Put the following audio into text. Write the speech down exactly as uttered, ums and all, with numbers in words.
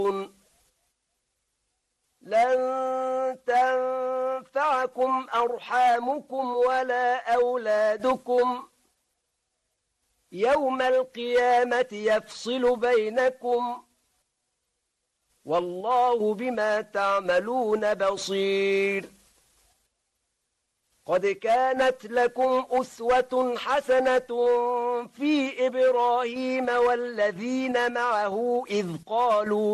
لن تنفعكم أرحامكم ولا أولادكم يوم القيامة يفصل بينكم والله بما تعملون بصير. قد كانت لكم أسوة حسنة في إبراهيم والذين معه إذ قالوا